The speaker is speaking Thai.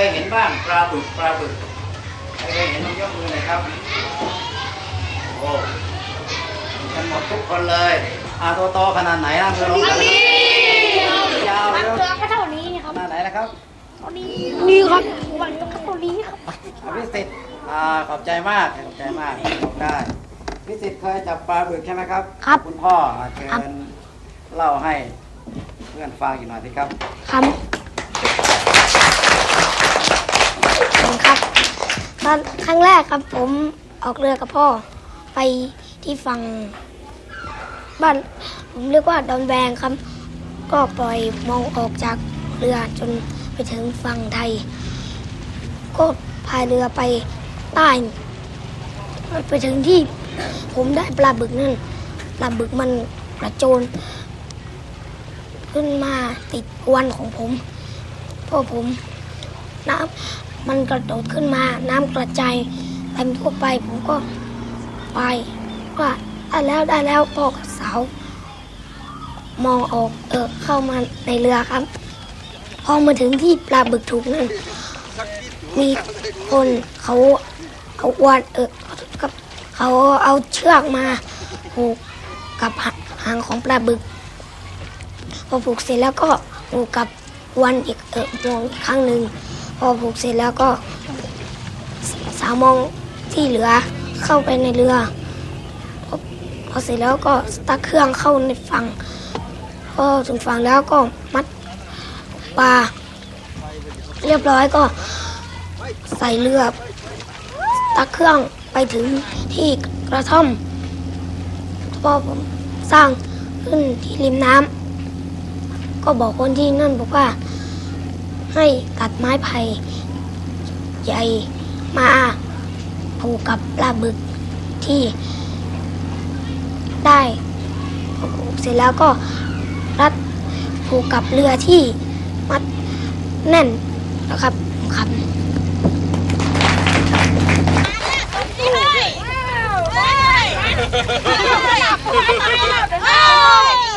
ยเห็นบ้างปลาบึกใครเคยเห็นลองยกมือหน่อยครับโอ้กันหมดทุกคนเลยโตขนาดไหนนะมือลงกันยาวเร็วก็เท่านี้ครับขนาดไหนนะครับเท่านี้นี่ครับวันก็เท่านี้ครับพิสิทธิ์ขอบใจมากได้พิสิทธิ์เคยจับปลาบึกใช่ไหมครับครับคุณพ่อเชิญเล่าให้เพื่อนฟังอีกหน่อยสิครับครับครับตอนครั้งแรกครับผมออกเรือกับพ่อไปที่ฝั่งบ้านผมเรียกว่าดอนแวงครับ ก็ปล่อยมองออกจากเรือจนไปถึงฝั่งไทย ก็พายเรือไปใต้ไปถึงที่ผมได้ปลาบึกนั่นปลาบึกมันกระโจนขึ้นมาติดอวนของผมพอผมน้ำมันกระโดดขึ้นมาน้ำกระจายเต็มทั่วไปผมก็ไปว่าได้แล้วพ่อกับสาวมองออกเข้ามาในเรือครับพอมาถึงที่ปลาบึกถูกนั่นมีคนเขาเอาอวนเขาเอาเชือกมาผูกกับหางของปลาบึกพอผูกเสร็จแล้วก็ผูกกับอวนอีกมองอีกครั้งหนึ่งพอผูกเสร็จแล้วก็สาวมองที่เหลือเข้าไปในเรือพอเสร็จแล้วก็สตาร์ทเครื่องเข้าในฝั่งพอถึงฝั่งแล้วก็มัดปลาเรียบร้อยก็ใส่เรือสตาร์ทเครื่องไปถึงที่กระท่อมพอผมสร้างขึ้นที่ริมน้ำก็บอกคนที่นั่นบอกว่าให้ตัดไม้ไผ่ใหญ่มาผูกกับปลาบึกที่ได้ผูกเสร็จแล้วก็รัดผูกกับเรือที่มัดแน่นนะครับครับ Hey!